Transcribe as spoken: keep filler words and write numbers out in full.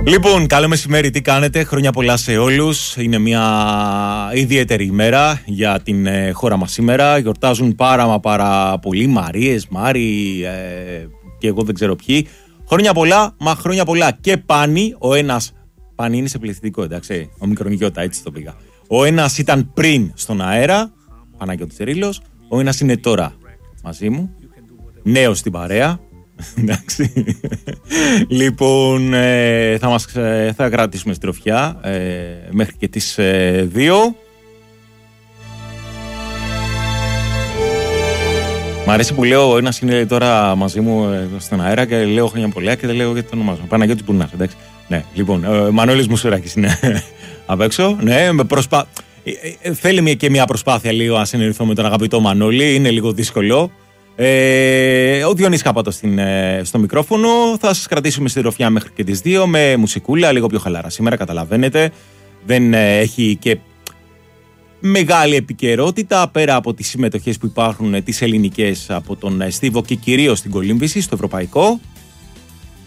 Λοιπόν, καλό μεσημέρι, τι κάνετε, χρόνια πολλά σε όλους. Είναι μια ιδιαίτερη ημέρα για την ε, χώρα μας σήμερα. Γιορτάζουν πάρα μα πάρα πολλοί Μαρίες, Μάρι ε, και εγώ δεν ξέρω ποιοι. Χρόνια πολλά, μα χρόνια πολλά. Και Πάνη, ο ένας, Πάνη είναι σε πληθυντικό, εντάξει, ο Μικρονικιώτα, έτσι το πήγα. Ο ένας ήταν πριν στον αέρα, Παναγιώτης Ρήλος, ο ένας είναι τώρα μαζί μου, νέος στην παρέα. Εντάξει. Λοιπόν, ε, θα, μας, ε, θα κρατήσουμε στροφιά ε, μέχρι και τις ε, δύο. Μ' αρέσει που λέω, ένας είναι τώρα μαζί μου ε, στον αέρα και λέω χρόνια πολλά και δεν λέω γιατί το ονομάζω. Παναγιώτης Μπουρνάς, εντάξει. Ναι, λοιπόν, ο Μανώλης Μουσουράκης είναι απ' έξω. Ναι, με προσπα... ε, ε, θέλει μια, και μια προσπάθεια λίγο να συνεννοηθώ με τον αγαπητό Μανώλη, είναι λίγο δύσκολο. Ε, ο Διονύσης Καπάτος ε, στο μικρόφωνο. Θα σας κρατήσουμε στη ροφιά μέχρι και τις δύο με μουσικούλα, λίγο πιο χαλαρά σήμερα, καταλαβαίνετε. Δεν ε, έχει και μεγάλη επικαιρότητα πέρα από τις συμμετοχές που υπάρχουν ε, τις ελληνικές από τον ε, Στίβο και κυρίως την κολύμβηση στο ευρωπαϊκό.